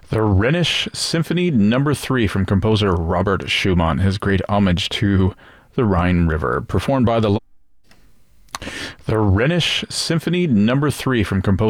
The Rhenish Symphony No. 3 from composer Robert Schumann, his great homage to the Rhine River, performed by the Rhenish Symphony No. 3 from composer